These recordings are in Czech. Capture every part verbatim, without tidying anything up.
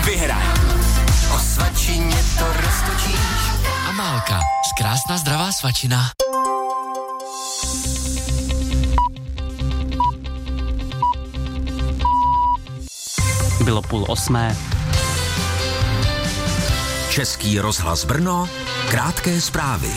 vyhraj. O svačině to roztočíš. Amálka, krásná zdravá svačina. Bylo půl osmé. Český rozhlas Brno, krátké zprávy.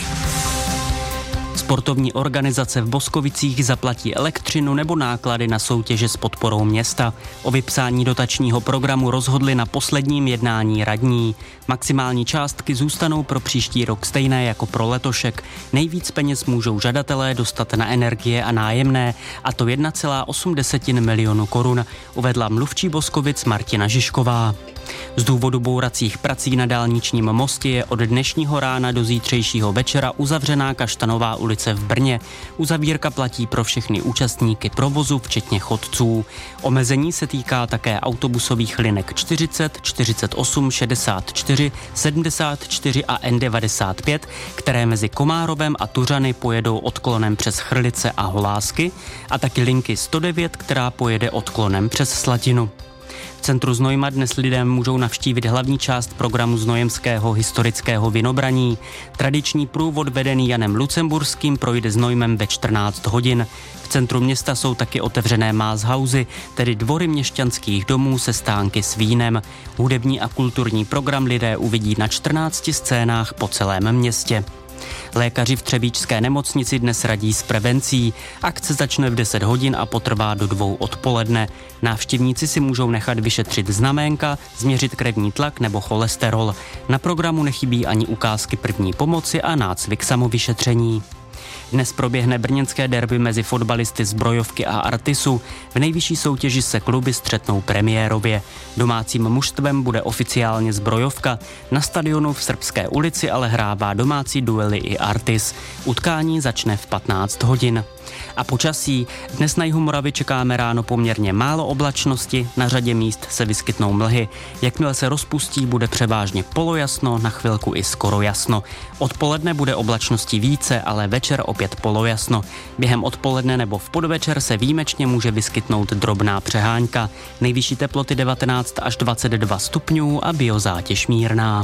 Sportovní organizace v Boskovicích zaplatí elektřinu nebo náklady na soutěže s podporou města. O vypsání dotačního programu rozhodli na posledním jednání radní. Maximální částky zůstanou pro příští rok stejné jako pro letošek. Nejvíc peněz můžou žadatelé dostat na energie a nájemné, a to jedna celá osm milionu korun, uvedla mluvčí Boskovic Martina Žižková. Z důvodu bouracích prací na dálničním mostě je od dnešního rána do zítřejšího večera uzavřená Kaštanová ulice v Brně. Uzavírka platí pro všechny účastníky provozu, včetně chodců. Omezení se týká také autobusových linek čtyřicet, čtyřicet osm, šedesát čtyři, sedmdesát čtyři a N devadesát pět, které mezi Komárovem a Tuřany pojedou odklonem přes Chrlice a Holásky, a taky linky sto devět, která pojede odklonem přes Slatinu. V centru Znojma dnes lidé můžou navštívit hlavní část programu znojemského historického vynobraní. Tradiční průvod vedený Janem Lucemburským projde Znojmem ve čtrnáct hodin. V centru města jsou taky otevřené Mázhauzy, tedy dvory měšťanských domů se stánky s vínem. Hudební a kulturní program lidé uvidí na čtrnácti scénách po celém městě. Lékaři v třebíčské nemocnici dnes radí s prevencí. Akce začne v deset hodin a potrvá do dvou odpoledne. Návštěvníci si můžou nechat vyšetřit znaménka, změřit krevní tlak nebo cholesterol. Na programu nechybí ani ukázky první pomoci a nácvik samovyšetření. Dnes proběhne brněnské derby mezi fotbalisty Zbrojovky a Artisu. V nejvyšší soutěži se kluby střetnou premiérově. Domácím mužstvem bude oficiálně Zbrojovka. Na stadionu v Srbské ulici ale hrává domácí duely i Artis. Utkání začne v patnáct hodin. A počasí. Dnes na jihu Moravy čekáme ráno poměrně málo oblačnosti, na řadě míst se vyskytnou mlhy. Jakmile se rozpustí, bude převážně polojasno, na chvilku i skoro jasno. Odpoledne bude oblačností více, ale večer opět polojasno. Během odpoledne nebo v podvečer se výjimečně může vyskytnout drobná přehánka. Nejvyšší teploty devatenáct až dvacet dva stupňů a biozátěž mírná.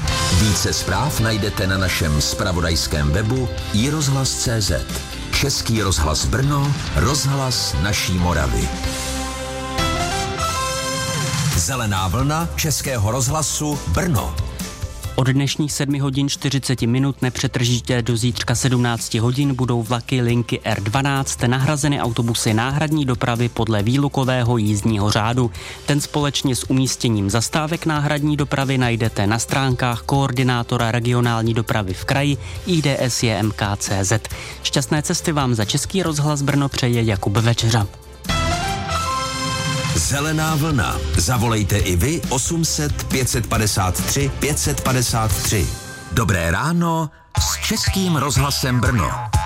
Více zpráv najdete na našem zpravodajském webu i rozhlas tečka cé zet. Český rozhlas Brno, rozhlas naší Moravy. Zelená vlna Českého rozhlasu Brno. Od dnešních sedmi hodin čtyřicet minut nepřetržitě do zítřka sedmnáct hodin budou vlaky linky R dvanáct nahrazeny autobusy náhradní dopravy podle výlukového jízdního řádu. Ten společně s umístěním zastávek náhradní dopravy najdete na stránkách koordinátora regionální dopravy v kraji I D S J M K tečka cé zet. Šťastné cesty vám za Český rozhlas Brno přeje Jakub Večeřa. Zelená vlna. Zavolejte i vy osm set, pět set padesát tři, pět set padesát tři. Dobré ráno s Českým rozhlasem Brno.